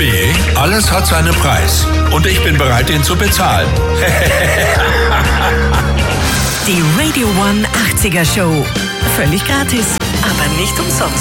Wie? Alles hat seinen Preis. Und ich bin bereit, ihn zu bezahlen. Die Radio One 80er Show. Völlig gratis, aber nicht umsonst.